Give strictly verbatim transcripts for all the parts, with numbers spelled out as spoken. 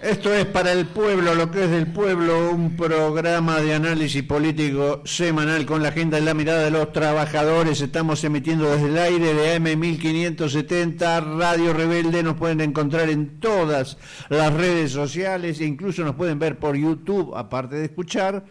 Esto es Para el Pueblo, lo que es del pueblo, un programa de análisis político semanal con la agenda y la mirada de los trabajadores. Estamos emitiendo desde el aire de A M mil quinientos setenta, Radio Rebelde. Nos pueden encontrar en todas las redes sociales e incluso nos pueden ver por YouTube, aparte de escuchar,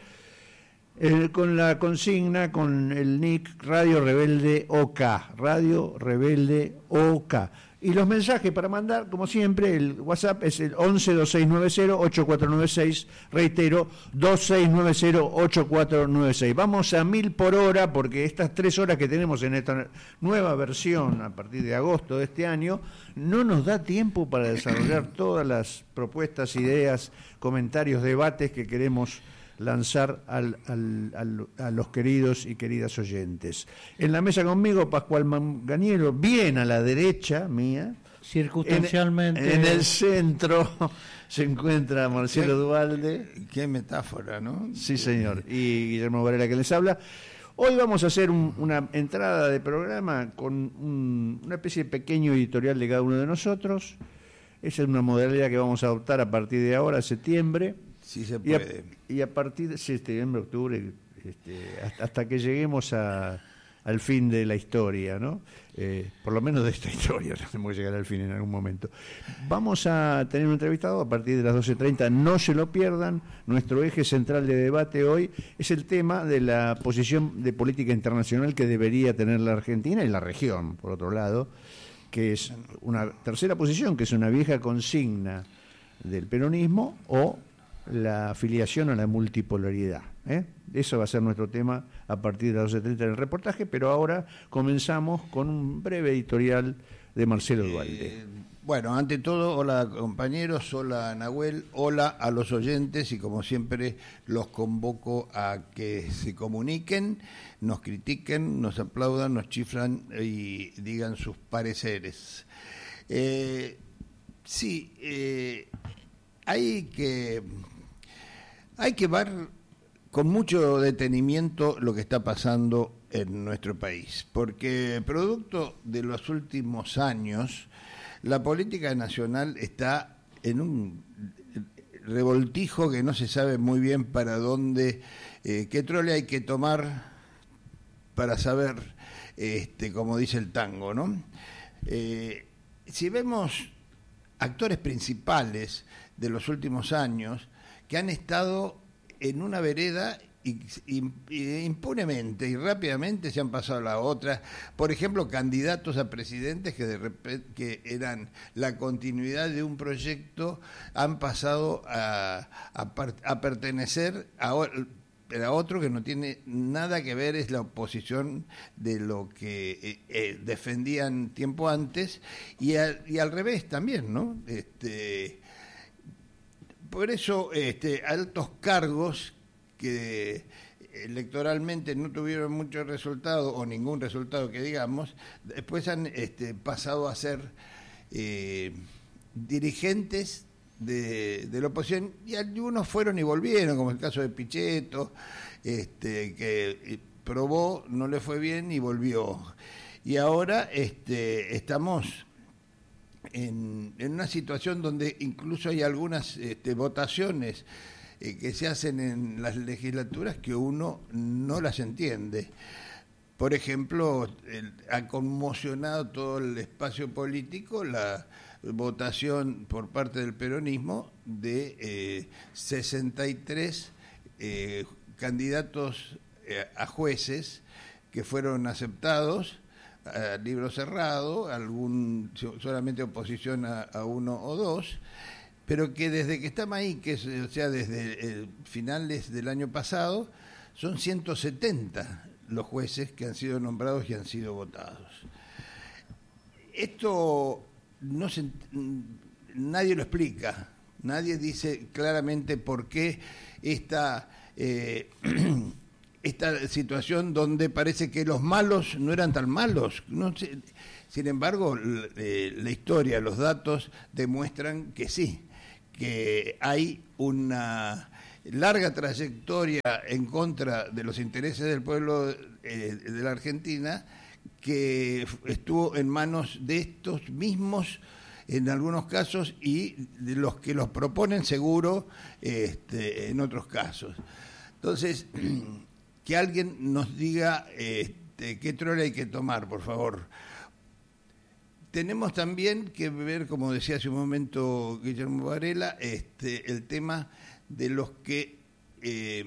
eh, con la consigna, con el nick Radio Rebelde OK, Radio Rebelde OK. Y los mensajes para mandar, como siempre, el WhatsApp es el once dos seis nueve cero ocho cuatro nueve seis, reitero, dos seis nueve cero ocho cuatro nueve seis. Vamos a mil por hora, porque estas tres horas que tenemos en esta nueva versión, a partir de agosto de este año, no nos da tiempo para desarrollar todas las propuestas, ideas, comentarios, debates que queremos lanzar al, al, al, a los queridos y queridas oyentes. En la mesa conmigo, Pascual Manganiello, bien a la derecha mía. Circunstancialmente. En, en el centro se encuentra Marcelo Duvalde. Qué metáfora, ¿no? Sí, señor. Y Guillermo Varela, que les habla. Hoy vamos a hacer un, una entrada de programa con un, una especie de pequeño editorial de cada uno de nosotros. Esa es una modalidad que vamos a adoptar a partir de ahora, septiembre. Sí se puede. Y a, y a partir de septiembre, octubre, este, hasta, hasta que lleguemos a, al fin de la historia, ¿no? Eh, por lo menos de esta historia, tenemos que llegar al fin en algún momento. Vamos a tener un entrevistado a partir de las doce treinta, no se lo pierdan. Nuestro eje central de debate hoy es el tema de la posición de política internacional que debería tener la Argentina y la región, por otro lado, que es una tercera posición, que es una vieja consigna del peronismo, o la afiliación a la multipolaridad, ¿eh? Eso va a ser nuestro tema a partir de las doce treinta del reportaje, pero ahora comenzamos con un breve editorial de Marcelo Duvalde. Eh, bueno, ante todo, hola compañeros, hola Nahuel, hola a los oyentes, y como siempre los convoco a que se comuniquen, nos critiquen, nos aplaudan, nos chiflan y digan sus pareceres. Eh, sí, eh, hay que... Hay que ver con mucho detenimiento lo que está pasando en nuestro país, porque producto de los últimos años, la política nacional está en un revoltijo que no se sabe muy bien para dónde, eh, qué trole hay que tomar para saber, este, como dice el tango, ¿no? Eh, si vemos actores principales de los últimos años, que han estado en una vereda y, y, y impunemente y rápidamente se han pasado a la otra. Por ejemplo, candidatos a presidentes que de repente que eran la continuidad de un proyecto han pasado a, a, a pertenecer a, a otro que no tiene nada que ver, es la oposición de lo que eh, eh, defendían tiempo antes, y, a, y al revés también, ¿no? Este... Por eso, este, altos cargos que electoralmente no tuvieron mucho resultado, o ningún resultado que digamos, después han este, pasado a ser eh, dirigentes de, de la oposición, y algunos fueron y volvieron, como el caso de Pichetto, este, que probó, no le fue bien y volvió. Y ahora este, estamos... En, en una situación donde incluso hay algunas este, votaciones eh, que se hacen en las legislaturas que uno no las entiende. Por ejemplo, el, ha conmocionado todo el espacio político la votación por parte del peronismo de eh, sesenta y tres eh, candidatos eh, a jueces que fueron aceptados a libro cerrado, algún solamente oposición a, a uno o dos, pero que desde que estamos ahí, que es, o sea, desde eh, finales del año pasado, son ciento setenta los jueces que han sido nombrados y han sido votados. Esto no se, nadie lo explica, nadie dice claramente por qué esta... Eh, esta situación donde parece que los malos no eran tan malos. No sé, sin embargo, eh, la historia, los datos demuestran que sí, que hay una larga trayectoria en contra de los intereses del pueblo eh, de la Argentina, que estuvo en manos de estos mismos en algunos casos y de los que los proponen seguro este, en otros casos. Entonces, que alguien nos diga este, qué trole hay que tomar, por favor. Tenemos también que ver, como decía hace un momento Guillermo Varela, este, el tema de los que, eh,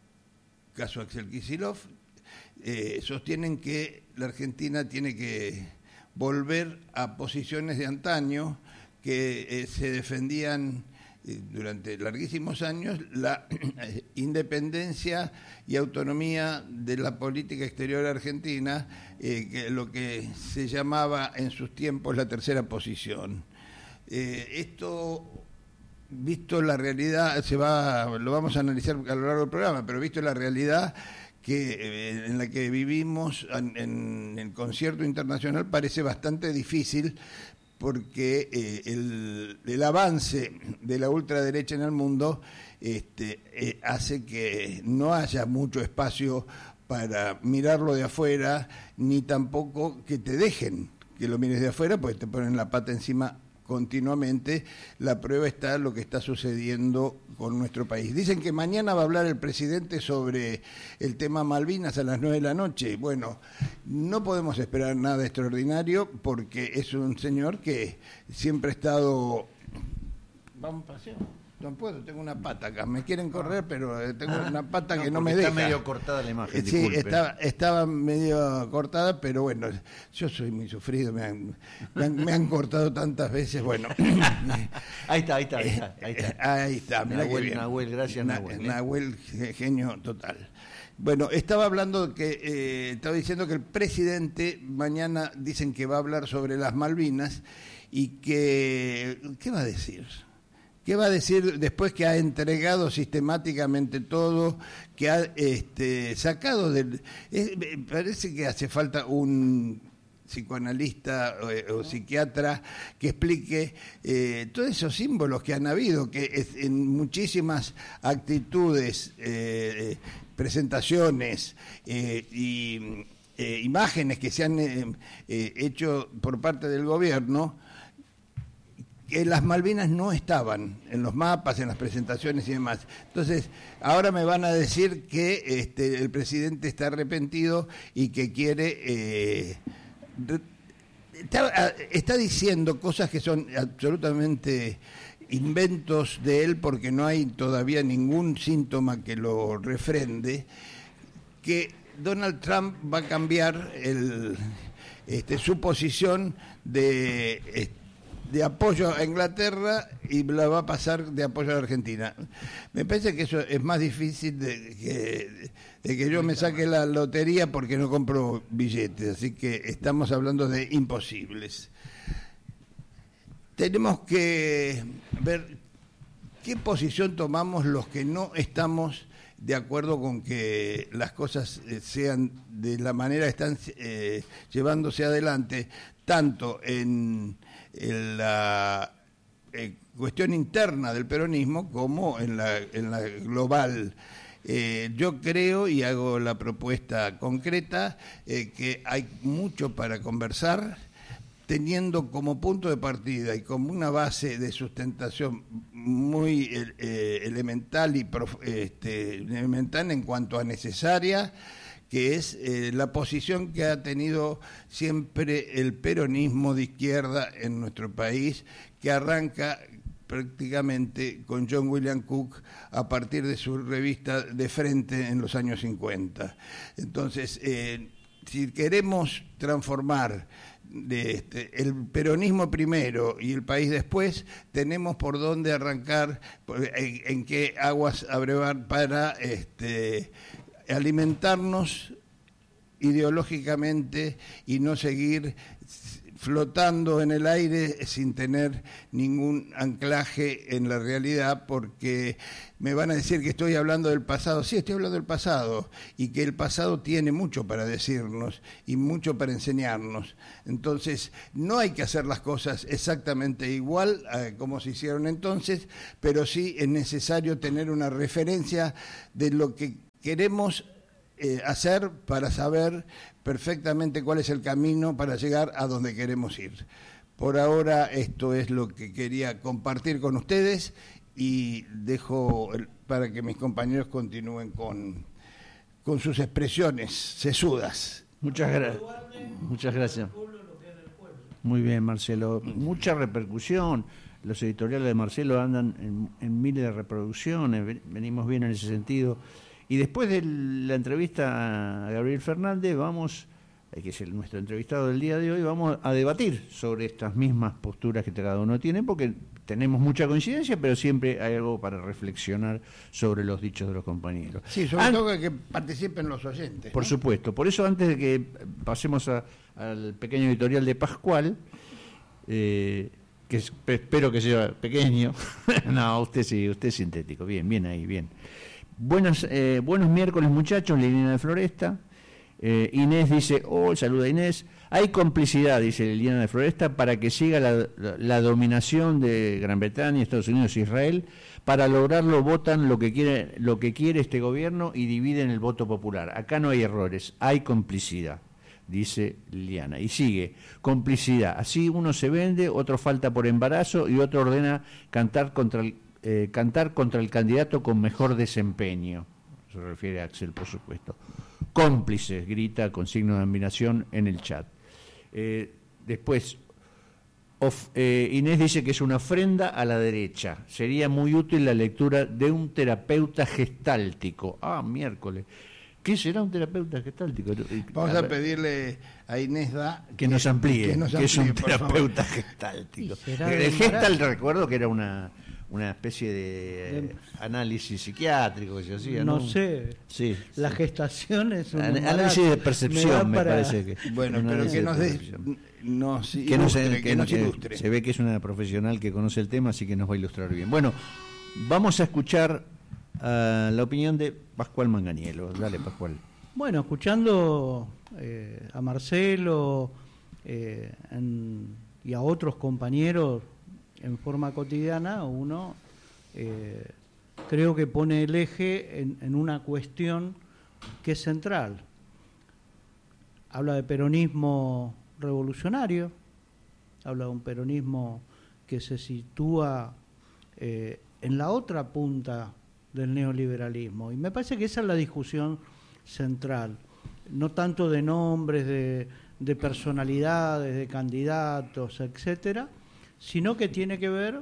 caso Axel Kicillof, eh, sostienen que la Argentina tiene que volver a posiciones de antaño que eh, se defendían eh, durante larguísimos años, la eh, independencia y autonomía de la política exterior argentina, eh, que lo que se llamaba en sus tiempos la tercera posición. Eh, esto, visto la realidad, se va, lo vamos a analizar a lo largo del programa, pero visto la realidad que eh, en la que vivimos en, en el concierto internacional, parece bastante difícil, porque eh, el, el avance de la ultraderecha en el mundo este, eh, hace que no haya mucho espacio para mirarlo de afuera, ni tampoco que te dejen que lo mires de afuera, porque te ponen la pata encima continuamente. La prueba está lo que está sucediendo con nuestro país. Dicen que mañana va a hablar el presidente sobre el tema Malvinas a las nueve de la noche. Bueno, no podemos esperar nada extraordinario porque es un señor que siempre ha estado... Vamos a paseo. No puedo, tengo una pata acá. Me quieren correr, pero tengo ah, una pata no, que no me deja. Está medio cortada la imagen, Sí, estaba, estaba medio cortada, pero bueno, yo soy muy sufrido, me han, me han, me han cortado tantas veces, bueno. Ahí está, ahí está, ahí está. Ahí está, ahí está mirá Nahuel, qué bien. Nahuel, gracias Nahuel. Na, Nahuel, genio total. Bueno, estaba hablando que, eh, estaba diciendo que el presidente mañana dicen que va a hablar sobre las Malvinas y que, ¿qué va a decir? ¿Qué va a decir después que ha entregado sistemáticamente todo, que ha este, sacado del... Es, parece que hace falta un psicoanalista o, o psiquiatra que explique eh, todos esos símbolos que han habido, que es, en muchísimas actitudes, eh, presentaciones eh, y eh, imágenes que se han eh, eh, hecho por parte del gobierno, que las Malvinas no estaban en los mapas, en las presentaciones y demás. Entonces, ahora me van a decir que este, el presidente está arrepentido y que quiere... Eh, está, está diciendo cosas que son absolutamente inventos de él, porque no hay todavía ningún síntoma que lo refrende, que Donald Trump va a cambiar el, este, su posición de... Este, de apoyo a Inglaterra y la va a pasar de apoyo a Argentina. Me parece que eso es más difícil de que, de que yo me saque la lotería porque no compro billetes, así que estamos hablando de imposibles. Tenemos que ver qué posición tomamos los que no estamos de acuerdo con que las cosas sean de la manera que están eh, llevándose adelante, tanto en... en la eh, cuestión interna del peronismo como en la, en la global. Eh, yo creo, y hago la propuesta concreta, eh, que hay mucho para conversar, teniendo como punto de partida y como una base de sustentación muy eh, elemental y prof, este, elemental en cuanto a necesaria, que es eh, la posición que ha tenido siempre el peronismo de izquierda en nuestro país, que arranca prácticamente con John William Cook a partir de su revista De Frente en los años cincuenta. Entonces, eh, si queremos transformar de este, el peronismo primero y el país después, tenemos por dónde arrancar, en, en qué aguas abrevar para... este alimentarnos ideológicamente y no seguir flotando en el aire sin tener ningún anclaje en la realidad, porque me van a decir que estoy hablando del pasado. Sí, estoy hablando del pasado, y que el pasado tiene mucho para decirnos y mucho para enseñarnos. Entonces, no hay que hacer las cosas exactamente igual a como se hicieron entonces, pero sí es necesario tener una referencia de lo que queremos eh, hacer para saber perfectamente cuál es el camino para llegar a donde queremos ir. Por ahora esto es lo que quería compartir con ustedes y dejo el, para que mis compañeros continúen con, con sus expresiones sesudas. Muchas gracias. Muchas gracias. Muy bien, Marcelo. Mucha repercusión. Los editoriales de Marcelo andan en, en miles de reproducciones. Venimos bien en ese sentido. Y después de la entrevista a Gabriel Fernández, vamos, que es el, nuestro entrevistado del día de hoy, vamos a debatir sobre estas mismas posturas que cada uno tiene, porque tenemos mucha coincidencia, pero siempre hay algo para reflexionar sobre los dichos de los compañeros. Sí, sobre An- todo que participen los oyentes. Por ¿no? supuesto. Por eso, antes de que pasemos a, al pequeño editorial de Pascual, eh, que es, espero que sea pequeño, no, usted sí, usted es sintético, bien, bien ahí, bien. Buenos, eh, buenos miércoles, muchachos, Liliana de Floresta. Eh, Inés dice, oh, saluda Inés. Hay complicidad, dice Liliana de Floresta, para que siga la, la, la dominación de Gran Bretaña, Estados Unidos e Israel. Para lograrlo votan lo que quiere, lo que quiere este gobierno y dividen el voto popular. Acá no hay errores, hay complicidad, dice Liliana. Y sigue, complicidad. Así uno se vende, otro falta por embarazo y otro ordena cantar contra el Eh, cantar contra el candidato con mejor desempeño. Se refiere a Axel, por supuesto. Cómplices, grita con signo de admiración en el chat. Eh, después, of, eh, Inés dice que es una ofrenda a la derecha. Sería muy útil la lectura de un terapeuta gestáltico. Ah, miércoles. ¿Qué será un terapeuta gestáltico? Vamos a pedirle a Inés Da que, que nos amplíe, que, nos amplíe, que es un terapeuta favor. gestáltico. El gestal, recuerdo que era una... una especie de eh, análisis psiquiátrico que se hacía, ¿no? No sé. Sí, la sí. gestación es un An- análisis de percepción, me, me parece que. Bueno, pero que nos, de, nos que ilustre, nos, que, que nos que ilustre. Se ve que es una profesional que conoce el tema, así que nos va a ilustrar bien. Bueno, vamos a escuchar uh, la opinión de Pascual Manganiello. Dale, Pascual. Bueno, escuchando eh, a Marcelo eh, en, y a otros compañeros en forma cotidiana, uno eh, creo que pone el eje en, en una cuestión que es central. Habla de peronismo revolucionario, habla de un peronismo que se sitúa eh, en la otra punta del neoliberalismo. Y me parece que esa es la discusión central, no tanto de nombres, de, de personalidades, de candidatos, etcétera, sino que tiene que ver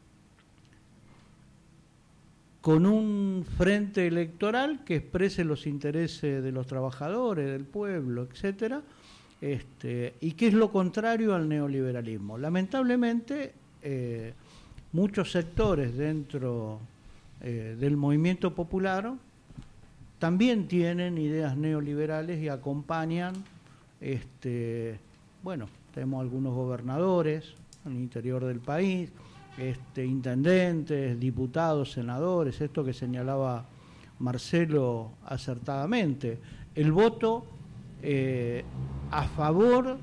con un frente electoral que exprese los intereses de los trabajadores, del pueblo, etcétera, este, y que es lo contrario al neoliberalismo. Lamentablemente, eh, muchos sectores dentro eh, del movimiento popular también tienen ideas neoliberales y acompañan, este, bueno, tenemos algunos gobernadores en el interior del país, este, intendentes, diputados, senadores, esto que señalaba Marcelo acertadamente, el voto eh, a favor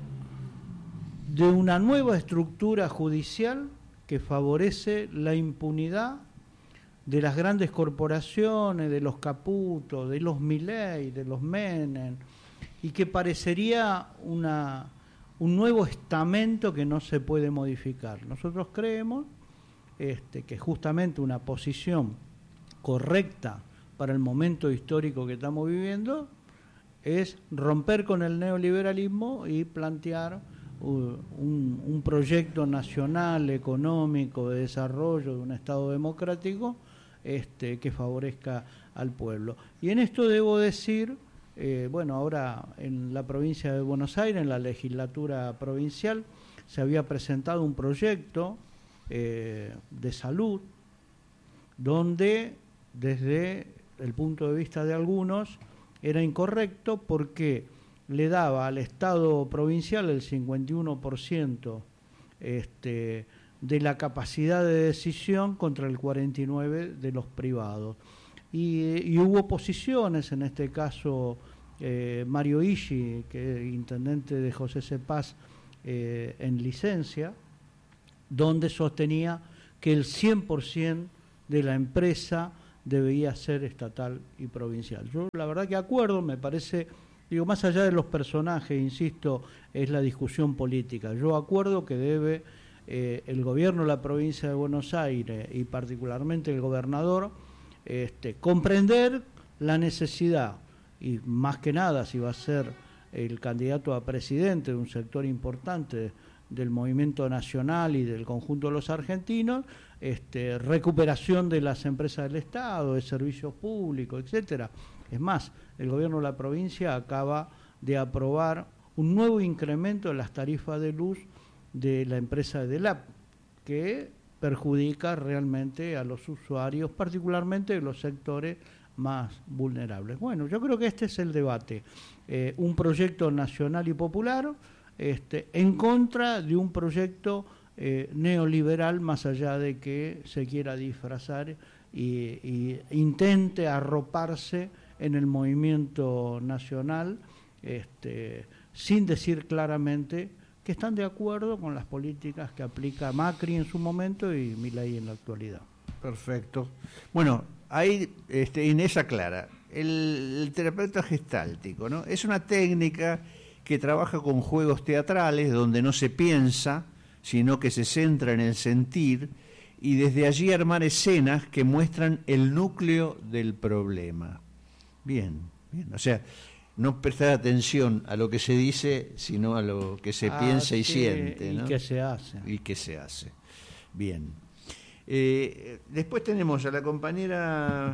de una nueva estructura judicial que favorece la impunidad de las grandes corporaciones, de los Caputo, de los Milei, de los Menem, y que parecería una... un nuevo estamento que no se puede modificar. Nosotros creemos este, que justamente una posición correcta para el momento histórico que estamos viviendo es romper con el neoliberalismo y plantear uh, un, un proyecto nacional, económico, de desarrollo de un Estado democrático este, que favorezca al pueblo. Y en esto debo decir... Eh, bueno, ahora en la provincia de Buenos Aires, en la legislatura provincial, se había presentado un proyecto eh, de salud donde, desde el punto de vista de algunos, era incorrecto porque le daba al Estado provincial el cincuenta y uno por ciento este, de la capacidad de decisión contra el cuarenta y nueve por ciento de los privados. Y, y hubo posiciones, en este caso eh, Mario Ishi, que es intendente de José Cepaz eh, en licencia, donde sostenía que el cien por ciento de la empresa debía ser estatal y provincial. Yo la verdad que acuerdo, me parece Digo, más allá de los personajes, insisto, es la discusión política. Yo acuerdo que debe eh, el gobierno de la provincia de Buenos Aires y particularmente el gobernador este, comprender la necesidad, y más que nada si va a ser el candidato a presidente de un sector importante del movimiento nacional y del conjunto de los argentinos, este, recuperación de las empresas del Estado, de servicios públicos, etcétera. Es más, el gobierno de la provincia acaba de aprobar un nuevo incremento de las tarifas de luz de la empresa de DELAP, que perjudica realmente a los usuarios, particularmente de los sectores más vulnerables. Bueno, yo creo que este es el debate. Eh, un proyecto nacional y popular este, en contra de un proyecto eh, neoliberal, más allá de que se quiera disfrazar y, y intente arroparse en el movimiento nacional, este, sin decir claramente que están de acuerdo con las políticas que aplica Macri en su momento y Milei en la actualidad. Perfecto. Bueno, ahí este, Inés aclara, el, el terapeuta gestáltico, ¿no? Es una técnica que trabaja con juegos teatrales donde no se piensa, sino que se centra en el sentir y desde allí armar escenas que muestran el núcleo del problema. Bien, bien, o sea, no prestar atención a lo que se dice, sino a lo que se ah, piensa y sí, siente, ¿no? Y que se hace. Y que se hace. Bien. Eh, después tenemos a la compañera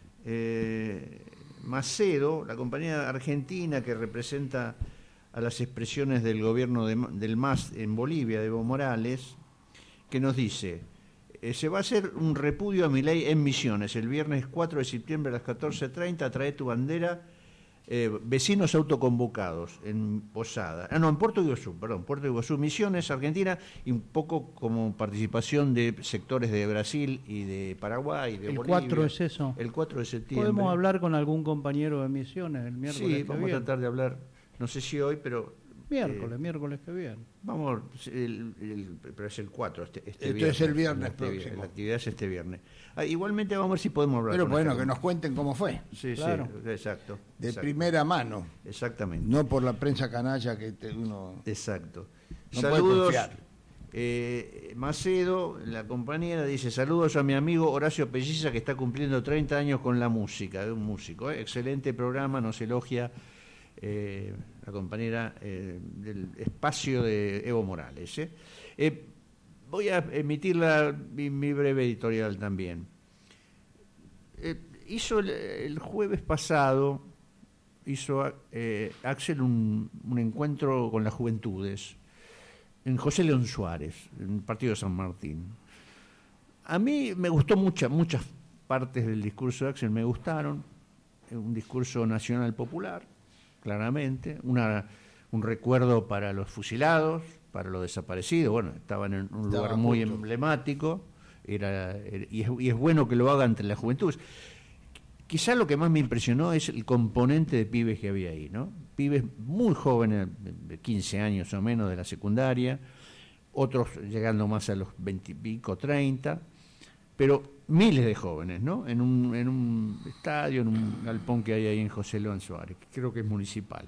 eh, Macedo, la compañera argentina que representa a las expresiones del gobierno de, del M A S en Bolivia, de Evo Morales, que nos dice, eh, se va a hacer un repudio a Milei en Misiones, el viernes cuatro de septiembre a las catorce treinta, trae tu bandera, eh, vecinos autoconvocados en Posada, ah no, en Puerto Iguazú, perdón, Puerto Iguazú, Misiones, Argentina, y un poco como participación de sectores de Brasil y de Paraguay, de el Bolivia. El cuatro es eso. El cuatro de septiembre. ¿Podemos hablar con algún compañero de Misiones el miércoles sí, que vamos viene? a tratar de hablar, no sé si hoy, pero... Miércoles, eh, miércoles que viene. Vamos, el, el, pero es el cuatro, este, este Esto viernes. es el viernes este, próximo. La actividad es este viernes. Ah, igualmente vamos a ver si podemos hablar. Pero con bueno, este que nos cuenten cómo fue. Sí, claro. sí, exacto. De exacto. primera mano. Exactamente. No por la prensa canalla que te, uno... Exacto. No Saludos. puede confiar. Eh, Macedo, la compañera, dice, saludos a mi amigo Horacio Pelliza, que está cumpliendo treinta años con la música, de un músico. ¿eh? Excelente programa, nos elogia eh, la compañera eh, del espacio de Evo Morales. ¿eh? Eh, voy a emitir la, mi, mi breve editorial también. Eh, hizo el, el jueves pasado, hizo eh, Axel un, un encuentro con las juventudes en José León Suárez, en el partido de San Martín. A mí me gustó muchas, muchas partes del discurso de Axel, me gustaron. Un discurso nacional popular, claramente, una, un recuerdo para los fusilados, para los desaparecidos, bueno, estaban en un lugar muy emblemático, era, era, y, es, y es bueno que lo haga entre las juventudes. Quizá lo que más me impresionó es el componente de pibes que había ahí, ¿no? Pibes muy jóvenes, de quince años o menos de la secundaria, otros llegando más a los veinte y pico, treinta, pero miles de jóvenes, ¿no? En un, en un estadio, en un galpón que hay ahí en José León Suárez, que creo que es municipal.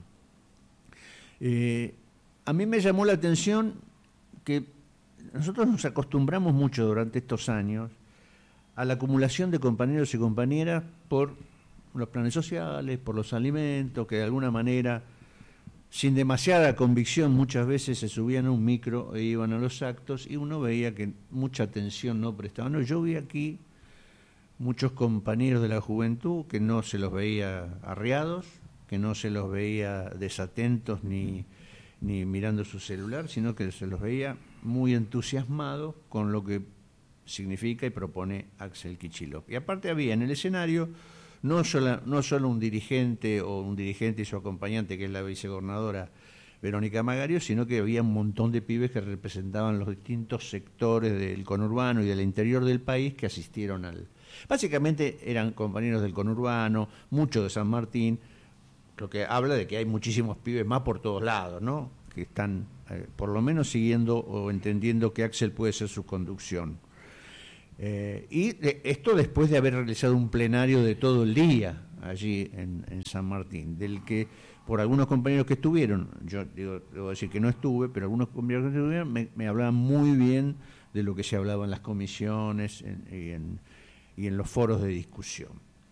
Eh, a mí me llamó la atención que nosotros nos acostumbramos mucho durante estos años a la acumulación de compañeros y compañeras por los planes sociales, por los alimentos, que de alguna manera, sin demasiada convicción, muchas veces se subían a un micro e iban a los actos y uno veía que mucha atención no prestaban. No, yo vi aquí muchos compañeros de la juventud que no se los veía arriados, que no se los veía desatentos ni, ni mirando su celular, sino que se los veía muy entusiasmados con lo que significa y propone Axel Kicillof. Y aparte había en el escenario no solo, no solo un dirigente o un dirigente y su acompañante, que es la vicegobernadora Verónica Magario, sino que había un montón de pibes que representaban los distintos sectores del conurbano y del interior del país que asistieron al... Básicamente eran compañeros del conurbano, muchos de San Martín, lo que habla de que hay muchísimos pibes más por todos lados, ¿no? Que están eh, por lo menos siguiendo o entendiendo que Axel puede ser su conducción. Eh, y de, esto después de haber realizado un plenario de todo el día allí en, en San Martín, del que por algunos compañeros que estuvieron, yo digo, debo decir que no estuve, pero algunos compañeros que estuvieron me, me hablaban muy bien de lo que se hablaba en las comisiones en, y, en, y en los foros de discusión.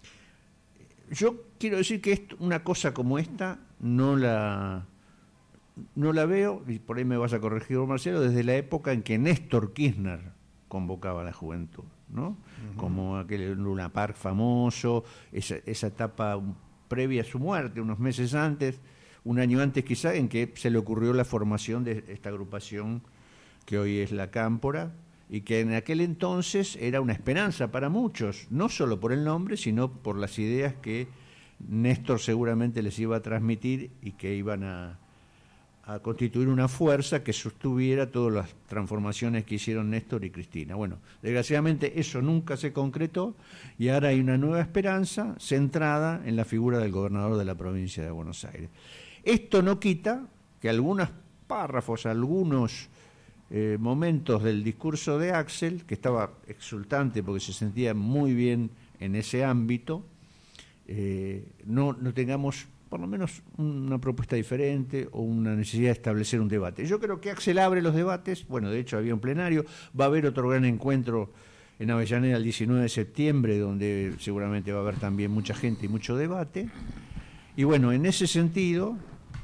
Yo quiero decir que esto, una cosa como esta no la, no la veo, y por ahí me vas a corregir, Marcelo, desde la época en que Néstor Kirchner convocaba a la juventud, ¿no? Uh-huh. Como aquel Luna Park famoso, esa, esa etapa previa a su muerte, unos meses antes, un año antes quizá, en que se le ocurrió la formación de esta agrupación que hoy es la Cámpora, y que en aquel entonces era una esperanza para muchos, no solo por el nombre, sino por las ideas que Néstor seguramente les iba a transmitir y que iban a, a constituir una fuerza que sostuviera todas las transformaciones que hicieron Néstor y Cristina. Bueno, desgraciadamente eso nunca se concretó y ahora hay una nueva esperanza centrada en la figura del gobernador de la provincia de Buenos Aires. Esto no quita que algunos párrafos, algunos eh, momentos del discurso de Axel, que estaba exultante porque se sentía muy bien en ese ámbito, eh, no, no tengamos por lo menos una propuesta diferente o una necesidad de establecer un debate. Yo creo que Axel abre los debates, bueno, de hecho había un plenario, va a haber otro gran encuentro en Avellaneda el diecinueve de septiembre, donde seguramente va a haber también mucha gente y mucho debate. Y bueno, en ese sentido,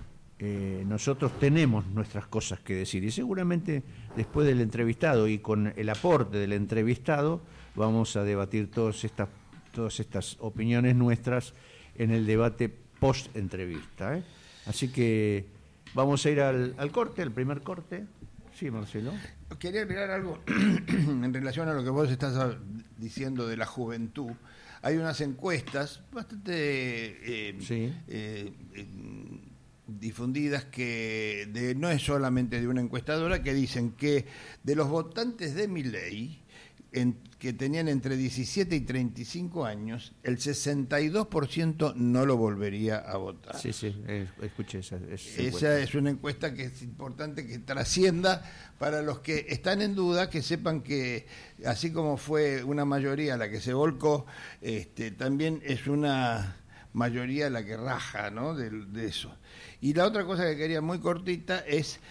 eh, nosotros tenemos nuestras cosas que decir, y seguramente después del entrevistado y con el aporte del entrevistado, vamos a debatir todas estas, todas estas opiniones nuestras en el debate post-entrevista, ¿eh? Así que vamos a ir al, al corte, al primer corte. Sí, Marcelo. Quería agregar algo en relación a lo que vos estás diciendo de la juventud. Hay unas encuestas bastante eh, sí. eh, eh, difundidas que de, no es solamente de una encuestadora, que dicen que de los votantes de Milei, En, que tenían entre diecisiete y treinta y cinco años, el sesenta y dos por ciento no lo volvería a votar. Sí, sí, eh, escuché esa. Esa, esa es una encuesta que es importante que trascienda para los que están en duda, que sepan que así como fue una mayoría la que se volcó, este, también es una mayoría la que raja, ¿no? de, de eso. Y la otra cosa que quería muy cortita es,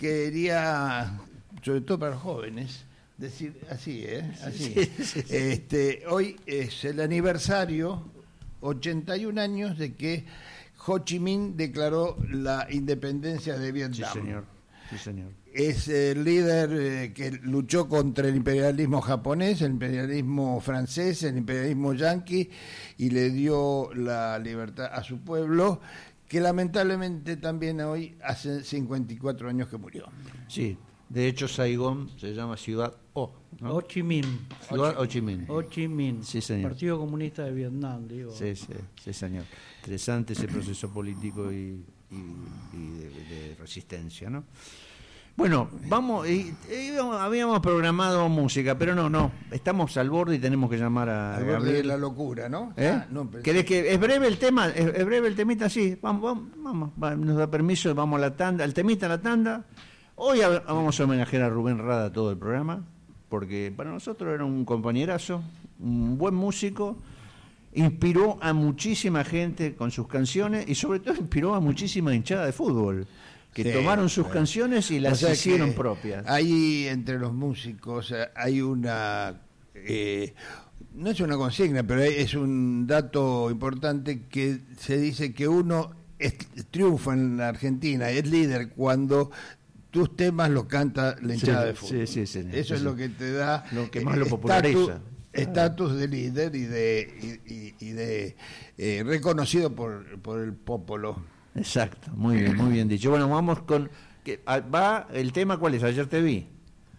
quería, sobre todo para los jóvenes, decir así, ¿eh? Así. Sí, sí, sí. Este, hoy es el aniversario, ochenta y un años, de que Ho Chi Minh declaró la independencia de Vietnam. Sí, señor. Sí, señor. Es el líder eh, que luchó contra el imperialismo japonés, el imperialismo francés, el imperialismo yanqui, y le dio la libertad a su pueblo, que lamentablemente también hoy hace cincuenta y cuatro años que murió. Sí. De hecho, Saigón se llama Ciudad O, ¿no? Ho Chi Minh. Ciudad Ho Chi Minh. Ho Chi Minh. Sí, señor. Partido Comunista de Vietnam, digo. Sí, sí, sí, señor. Interesante ese proceso político y, y, y de, de resistencia, ¿no? Bueno, vamos, y, y, habíamos programado música, pero no, no, estamos al borde y tenemos que llamar a al borde de la locura, ¿no? ¿Eh? Ah, no ¿Querés que es breve el tema? ¿Es, es breve el temita? Sí, vamos, vamos, vamos, va, nos da permiso, vamos a la tanda, el temita a la tanda. Hoy vamos a homenajear a Rubén Rada todo el programa, porque para nosotros era un compañerazo, un buen músico, inspiró a muchísima gente con sus canciones y sobre todo inspiró a muchísima hinchada de fútbol, que sí, tomaron sus bueno. canciones y las o sea hicieron propias. Ahí entre los músicos hay una, eh, no es una consigna, pero es un dato importante, que se dice que uno es, triunfa en la Argentina, es líder cuando tus temas los canta la hinchada sí, de fútbol. Sí, sí, sí, Eso sí, es sí. lo que te da lo que más lo populariza. Estatus de líder y de y, y, y de eh, reconocido por, por el popolo. Exacto, muy bien, muy bien dicho. Bueno, vamos con que va el tema, ¿cuál es? Ayer te vi.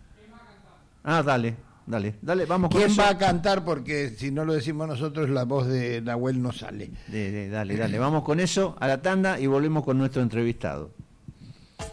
Ah, dale, dale, dale, vamos con ¿Quién eso? va a cantar? Porque si no lo decimos nosotros, la voz de Nahuel no sale. De, de, dale, dale, vamos con eso a la tanda y volvemos con nuestro entrevistado.